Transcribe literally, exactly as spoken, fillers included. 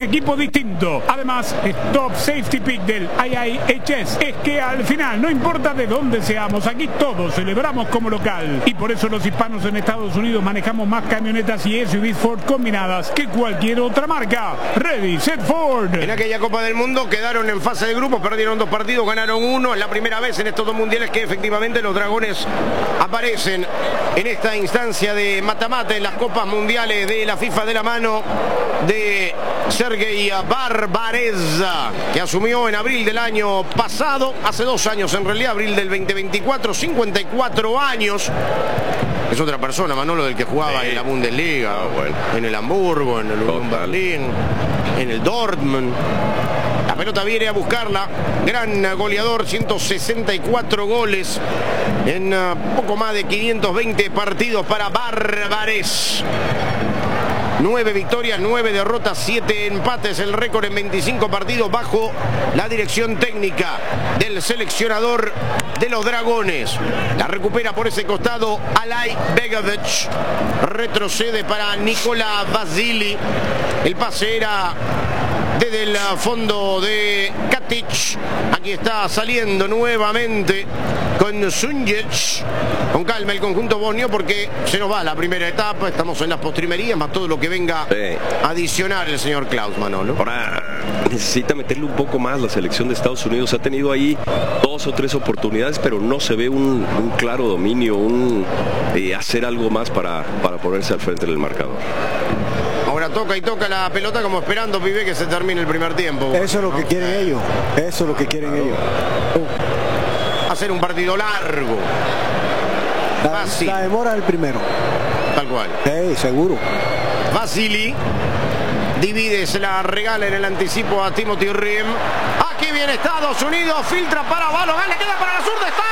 equipo distinto. Además, Top Safety Pick del I I H S es que al final, no importa de dónde seamos, aquí todos celebramos como local. Y por eso los hispanos en Estados Unidos manejamos más camionetas y S U Vs Ford combinadas que cualquier otra marca. Ready, set, Ford. En aquella Copa del Mundo quedaron en fase de grupos, perdieron dos partidos, ganaron uno. Es la primera vez en estos dos mundiales que efectivamente los dragones aparecen en esta instancia de mata-mata en las Copas Mundiales de la FIFA, de la mano de Sergei Barbareza, que asumió en abril del año pasado, hace dos años en realidad, abril del veinte veinticuatro, cincuenta y cuatro años. Es otra persona, Manolo, del que jugaba sí. en la Bundesliga, oh, bueno. en el Hamburgo, en el Unión Berlín, en el Dortmund. La pelota viene a buscarla. Gran goleador, ciento sesenta y cuatro goles en uh, poco más de quinientos veinte partidos para Barbarez. Nueve victorias, nueve derrotas, siete empates, el récord en veinticinco partidos bajo la dirección técnica del seleccionador de los dragones. La recupera por ese costado Alay Begovic. Retrocede para Nikola Vasili. El pase era desde el fondo de Katic. Aquí está saliendo nuevamente con Sunjic. Con calma el conjunto bosnio porque se nos va la primera etapa. Estamos en las postrimerías, más todo lo que venga sí. a adicionar el señor Klaus, Manolo. Ahora necesita meterle un poco más la selección de Estados Unidos. Ha tenido ahí dos o tres oportunidades, pero no se ve un, un claro dominio, un eh, hacer algo más para, para ponerse al frente del marcador. Ahora toca y toca la pelota como esperando, pibe, que se termine el primer tiempo. Eso es lo que quieren ellos. Eso es lo que quieren ellos. Uh. Hacer un partido largo. La, la demora del primero. Tal cual. Sí, seguro. Vasili divide, se la regala en el anticipo a Timothy Riem. Aquí viene Estados Unidos, filtra para Balogan, le queda para la zurda, está